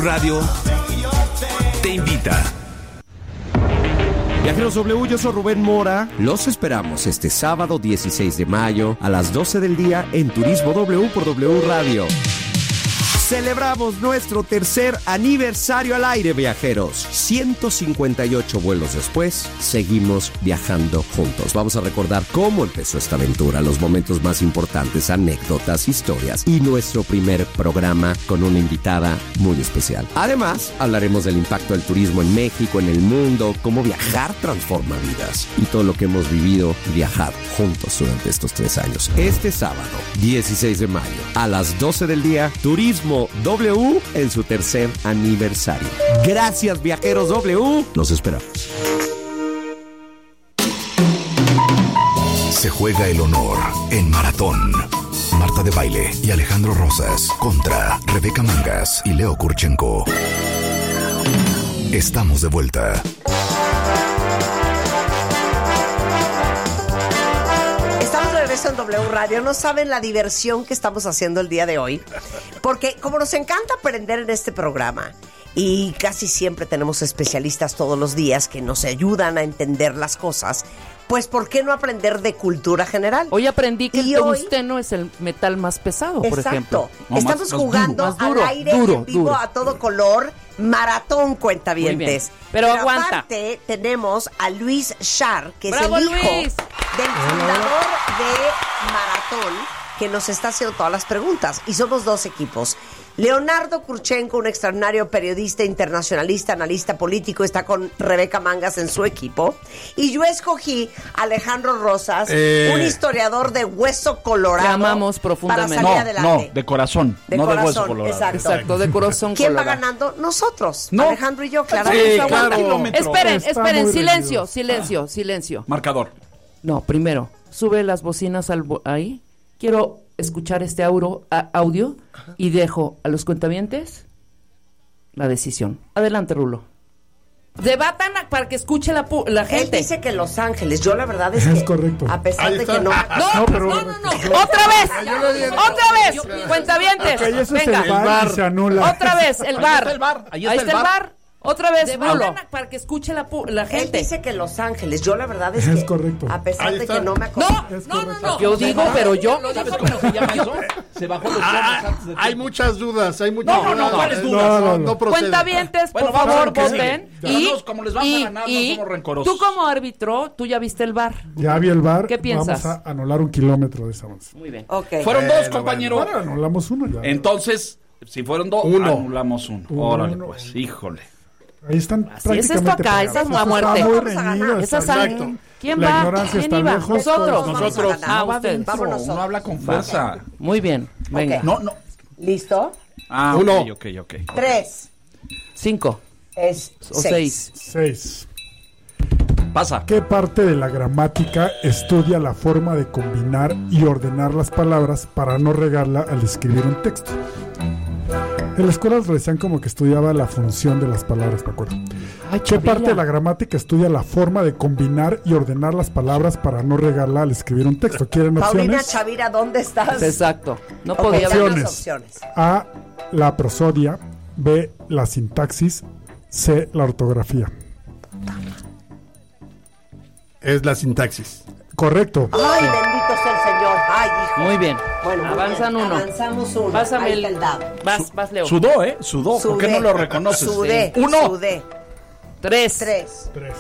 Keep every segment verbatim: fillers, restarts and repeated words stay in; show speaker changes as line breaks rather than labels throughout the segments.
Radio te invita.
Viajeros W, yo soy Rubén Mora. Los esperamos este sábado dieciséis de mayo a las doce del día en Turismo W por W Radio. Celebramos nuestro tercer aniversario al aire, viajeros. ciento cincuenta y ocho vuelos después, seguimos viajando juntos. Vamos a recordar cómo empezó esta aventura, los momentos más importantes, anécdotas, historias y nuestro primer programa con una invitada muy especial. Además, hablaremos del impacto del turismo en México, en el mundo, cómo viajar transforma vidas y todo lo que hemos vivido y viajado juntos durante estos tres años. Este sábado, dieciséis de mayo, a las doce del día, Turismo W en su tercer aniversario. Gracias, viajeros W. Los esperamos.
Se juega el honor en Maratón. Marta de Baile y Alejandro Rosas contra Rebeca Mangas y Leo Kurchenko. Estamos de vuelta.
En W Radio, no saben la diversión que estamos haciendo el día de hoy, porque como nos encanta aprender en este programa y casi siempre tenemos especialistas todos los días que nos ayudan a entender las cosas, pues ¿por qué no aprender de cultura general?
Hoy aprendí que
y
el
hoy,
tungsteno es el metal más pesado, por
exacto,
ejemplo.
No, estamos más, jugando más duro, al aire duro, en vivo duro. A todo color, maratón cuentavientes.
Pero,
Pero
aguanta.
Aparte tenemos a Luis Char, que
¡Bravo,
es el hijo
Luis!
del fundador de Maratón, que nos está haciendo todas las preguntas. Y somos dos equipos. Leonardo Kurchenko, un extraordinario periodista, internacionalista, analista político, está con Rebeca Mangas en su equipo. Y yo escogí a Alejandro Rosas, eh, un historiador de hueso colorado.
Que amamos profundamente.
Para salir
no,
adelante.
no, de corazón,
de
no
corazón,
de hueso colorado.
Exacto.
Exacto, de corazón
¿Quién
colorado.
va ganando? Nosotros,
no.
Alejandro y yo, claro.
Sí,
Aguanta.
claro.
Esperen,
Está
esperen,
muy
silencio,
reñido.
silencio, silencio.
Marcador.
No, primero, sube las bocinas al bo- ahí. Quiero escuchar este auro, a, audio y dejo a los cuentavientes la decisión. Adelante, Rulo. Debatan a- para que escuche la, pu- la
Él
gente.
dice que Los Ángeles. Yo la verdad es,
Es
que
correcto.
a pesar
Ahí
de
está.
que no...
No,
No, pero-
no, no, no. ¡Otra vez! ¡Otra vez! Cuentavientes.
Ok, eso es
Venga.
el bar, y se anula.
Otra vez, el bar.
está el bar, ahí está
Ahí
el
está el
bar.
bar. Otra vez,
Debatan
Rulo. Para que escuche la, pu- la
Él
gente.
dice que Los Ángeles. Yo la verdad es,
Es
que
correcto.
a pesar
Ahí
de
está.
que no me acuerdo...
No,
Es
no, no,
correcto.
no. Yo digo, pero yo.
¿Sabes cómo se llama eso? Se bajó los
Ah,
ojos antes de
hay
tiempo.
muchas dudas, hay muchas
No, no, no,
dudas.
¿cuáles
No,
dudas?
no,
No,
no,
no.
procede.
Cuentavientes,
Bueno,
por
vamos a
favor,
ver qué
voten.
sigue.
Y,
Ganamos, como les vamos a
y,
ganar, no
y
somos rencorosos.
tú como árbitro, tú ya viste el bar.
Ya vi el bar.
¿Qué piensas?
Vamos a anular un kilómetro de esa avance.
Muy bien.
Ok.
Fueron
Bueno,
dos, compañero.
Bueno, anulamos uno ya.
Entonces, si fueron dos,
Uno.
anulamos uno.
Uno,
Órale,
uno.
pues, híjole.
Ahí están
Así es
prácticamente
esto acá, esa es
pegados.
la
Esto
muerte.
Está muy
Vamos a
reñido,
ganar.
está
Esa sal-
Exacto.
¿Quién
La
va?
ignorancia
¿Quién
está
iba?
lejos,
Nosotros.
todos
Nosotros.
Ah,
No va
ustedes.
adentro,
Vámonos
uno habla con
nosotros.
fuerza.
Muy bien. Venga.
Ok.
No, no.
¿Listo?
Ah,
Uno.
ok, ok, ok.
Tres.
Cinco
Es
o seis.
Seis.
Pasa.
¿Qué parte de la gramática estudia la forma de combinar y ordenar las palabras para no regarla al escribir un texto? En la escuela decían como que estudiaba la función de las palabras, me acuerdo.
Ay,
¿Qué
Chavilla.
parte de la gramática estudia la forma de combinar y ordenar las palabras para no regarla al escribir un texto? ¿Quieren
Paulina
opciones?
Chavira, ¿dónde estás?
Exacto. No
Ok,
podía
dame
haber.
las
Opciones.
opciones.
A, la prosodia. B, la sintaxis. C, la ortografía.
Es la sintaxis.
Correcto.
Ay, bendito sea el Señor. Ay, hijo.
Muy bien.
Bueno, muy
avanzan
bien.
uno.
Avanzamos uno.
Pásame
Ahí
el
está el dado.
Vas, vas, Leo.
Sudó, ¿eh? Sudó. ¿Por qué
Sudé.
no lo reconoces?
Sudé.
Uno.
Sudé.
Tres.
Tres.
Tres.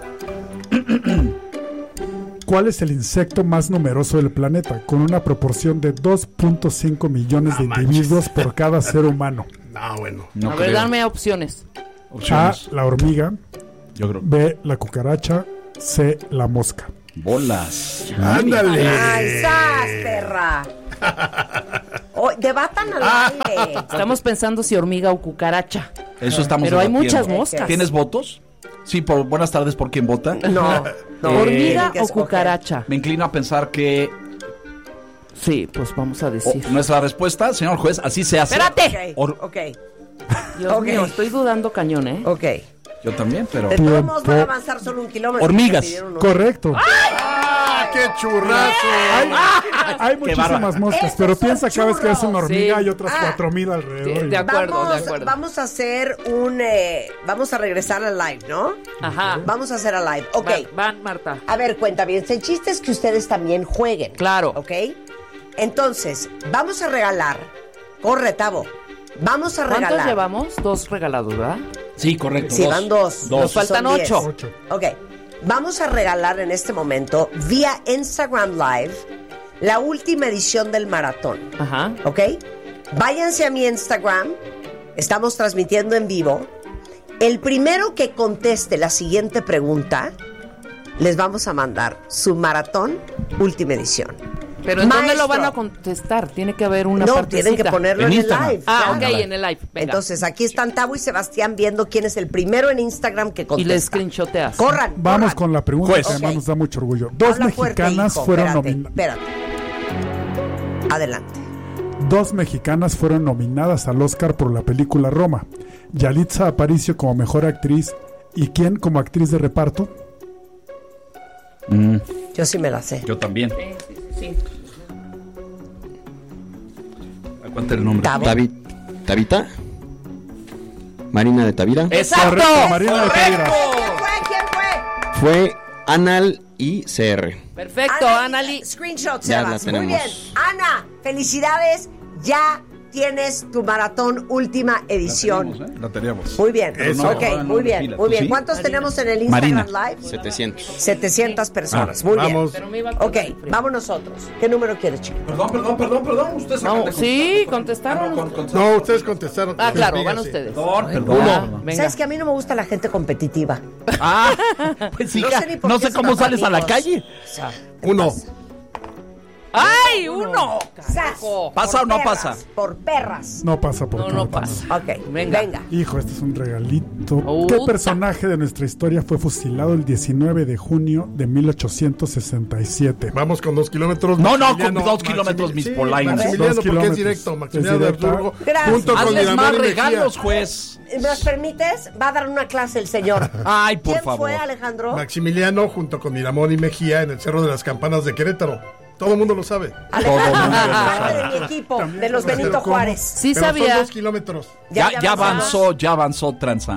¿Cuál es el insecto más numeroso del planeta? Con una proporción de dos punto cinco millones de
Ah,
individuos por cada ser humano.
No, bueno.
No
A ver,
creo.
dame opciones.
A,
Opciones.
la hormiga.
Yo creo.
B, la cucaracha. C, la mosca.
Bolas.
Ándale.
¡Ay, sas, perra! Oh, debatan al aire.
Estamos pensando si hormiga o cucaracha.
Eso estamos
Pero hay
debatiendo.
muchas moscas.
¿Tienes votos? Sí, por buenas tardes, ¿por quién vota?
No, no.
Eh,
¿Hormiga
tiene que
o
escoger.
cucaracha?
Me inclino a pensar que
Sí, pues vamos a
oh,
decir.
nuestra respuesta, señor juez, así se hace.
¡Espérate!
Ok,
Or-
ok,
Dios
Ok.
mío, estoy dudando cañón, ¿eh?
ok.
Yo también, pero...
De todos modos van a
Tiempo.
avanzar solo un kilómetro.
Hormigas.
porque pidieron uno.
Correcto.
¡Ah,
qué churrazo!
Hay, hay muchísimas moscas,
Esos
pero
son
piensa cada vez que ves una hormiga
Sí.
y otras
Ah.
cuatro mil alrededor.
De- de acuerdo,
vamos,
de acuerdo.
vamos a hacer un... eh, vamos a regresar al live, ¿no?
Ajá.
Vamos a hacer al live. Ok.
Van, van, Marta.
A ver, cuenta bien. El chiste es que ustedes también jueguen.
Claro.
¿Ok? Entonces, vamos a regalar. Corre, Tavo. Vamos a
¿Cuántos
regalar.
llevamos? Dos regalados, ¿verdad?
Sí, correcto.
Sí, van dos.
Dos.
Nos faltan
Son diez.
ocho.
Ocho.
Ok. Vamos a regalar en este momento, vía Instagram Live, la última edición del maratón.
Ajá.
¿Ok? Váyanse a mi Instagram. Estamos transmitiendo en vivo. El primero que conteste la siguiente pregunta, les vamos a mandar su maratón última edición.
Pero ¿en dónde
Maestro.
lo van a contestar? Tiene que haber una
No,
partecita.
tienen que ponerlo en,
En
el
Instagram.
live.
Ah,
claro.
ok, en el live. Venga.
Entonces, aquí están Tavo y Sebastián viendo quién es el primero en Instagram que
y
contesta.
le screenshoteas.
Corran,
Vamos
corran.
con la pregunta
Juez.
que además
Ok.
nos da mucho orgullo. Dos
Habla fuerte,
mexicanas
hijo.
fueron
Espérate,
nominadas.
espérate. Adelante.
Dos mexicanas fueron nominadas al Oscar por la película Roma. Yalitza Aparicio como mejor actriz y quién como actriz de reparto.
Mm,
Yo sí me la sé.
yo también.
Sí, sí, sí.
Cuenta el nombre.
Tavo.
David, Tabita, Marina de Tavira.
¡Exacto!
Correcto, Marina de Tavira.
¿Quién fue? ¿Quién fue?
Fue Anal y C R.
Perfecto, Anali.
Screenshot,
Ya
Sebas.
la
Muy bien.
tenemos.
Ana, felicidades. Ya tienes tu maratón última edición.
¿eh? La teníamos.
Muy bien.
Eso.
Ok,
No, no,
muy
no,
bien,
pila.
muy
¿Tú
bien.
sí?
¿Cuántos tenemos en el Instagram
Marina.
Live?
setecientos.
setecientas personas.
Ah,
muy
vamos.
Pero me iba a
bien. Ok,
quedar frío.
vamos nosotros. ¿Qué número quieres, chico?
Perdón, perdón, perdón, perdón. Ustedes
No,
acaban de
sí,
contestar.
contestaron.
Ah, no, con- con-
No, ustedes contestaron.
Ah, claro,
Diga,
van
sí.
ustedes.
Perdón,
Ah,
perdón.
venga.
¿Sabes que a mí no me gusta la gente competitiva?
Ah, pues
No
hija,
sé ni por
no
qué
sé cómo
somos
sales a la
amigos.
calle.
Uno.
¡Ay, uno!
¡Sas!
¿Pasa
Por
o no
perras,
pasa?
Por perras.
No pasa por
No,
acá,
no
no
pasa.
Ok,
Venga.
venga.
Hijo, este es un regalito.
Uta.
¿Qué personaje de nuestra historia fue fusilado el diecinueve de junio de mil ochocientos sesenta y siete?
Vamos con dos kilómetros.
No, no,
Maximiliano-
con dos kilómetros,
Maximili-
mis
sí,
polainas.
Maximiliano,
Dos
porque es
kilómetros.
directo. Maximiliano
Es
de
directa.
Habsburgo.
Gracias.
Junto con
Hazles
Miramón
más
y Mejía.
regalos, juez.
¿Me los permites? Va a dar una clase el señor.
Ay, por
¿Quién
favor.
fue, Alejandro?
Maximiliano junto con Miramón y Mejía en el Cerro de las Campanas de Querétaro. Todo el mundo lo sabe.
Alejandro,
Todo el mundo lo
parte
sabe.
de mi equipo,
También
de los
conozco
Benito
cómo.
Juárez.
Sí
Pero
sabía.
son dos kilómetros.
Ya, ya
avanzamos.
avanzó, ya avanzó tranza.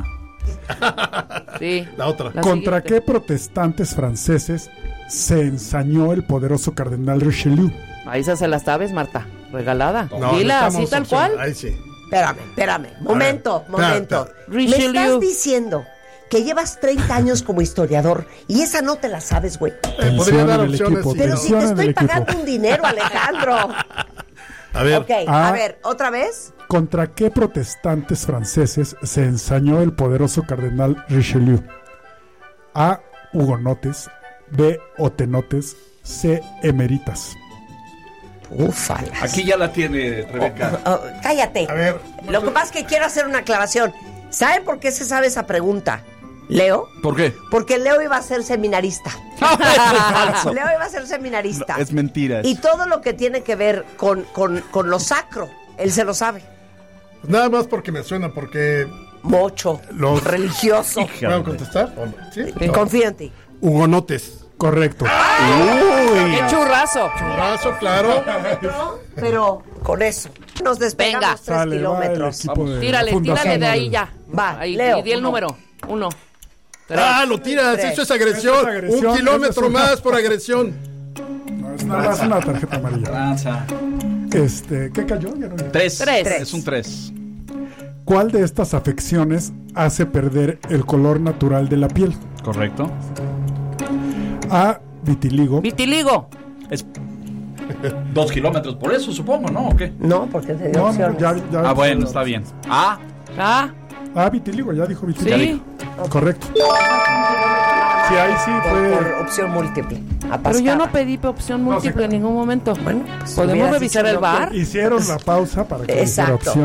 Sí.
La otra.
La
¿Contra
siguiente.
qué protestantes franceses se ensañó el poderoso cardenal Richelieu?
Ahí esa se las sabes, Marta. Regalada.
No,
Dila
necesitamos
así tal
opción.
cual.
Ahí sí.
Espérame, espérame. Momento,
espera,
momento.
espera.
Me estás
Richelieu.
diciendo que llevas treinta años como historiador y esa no te la sabes, güey.
Eh, podría dar
en el
opciones.
equipo,
sí,
Pero
¿no?
si te
Atención en
estoy
el equipo.
pagando un dinero, Alejandro.
A ver.
Ok,
Ah.
a ver, otra vez.
¿Contra qué protestantes franceses se ensañó el poderoso cardenal Richelieu? A. Hugonotes. B. Otenotes. C. Emeritas.
Ufala.
Aquí ya la tiene Rebeca.
Oh, cállate.
A ver.
Lo que pasa es que quiero hacer una aclaración. ¿Saben por qué se sabe esa pregunta? ¿Leo?
¿Por qué?
Porque Leo iba a ser seminarista.
es falso.
Leo iba a ser seminarista.
No, es mentira.
Y todo lo que tiene que ver con, con, con lo sacro, él se lo sabe.
Nada más porque me suena, porque.
Mocho,
Los-
religioso.
Hija
¿Puedo
de-
contestar? ¿O no? ¿Sí?
Confío en ti.
Hugonotes.
Correcto.
¡Qué churrazo!
Churrazo, claro.
Pero con eso. Nos despegamos
Venga.
tres
Sale, va el
kilómetros.
equipo de
Tírale,
Fundación
tírale de ahí
Nobel.
ya.
Va,
Ahí,
Leo.
y di el
Uno.
número. Uno. Tres.
Ah, lo tiras.
Tres.
Eso es agresión.
Eso es agresión,
Un kilómetro
eso es una-
más por agresión.
No, es nada más una tarjeta amarilla.
Tranza.
Este, ¿qué cayó? Ya no vi.
Tres.
Tres.
Es un tres.
¿Cuál de estas afecciones hace perder el color natural de la piel?
Correcto.
A. Vitiligo.
Vitiligo.
Es dos kilómetros, por eso supongo, ¿no? ¿O qué?
No, porque te dio
No, no,
opciones.
ya, ya-
Ah, bueno, está bien. Ah,
Ah,
Ah, vitiligo, ya dijo vitiligo.
sí.
Correcto. Sí, ahí sí
Por,
fue.
por opción múltiple.
Pero
Atascada.
yo no pedí opción múltiple en ningún momento.
Bueno, pues
¿Podemos
hubieras
revisar
dicho
el
no,
bar?
Hicieron la pausa para que hiciera
Exacto.
opción.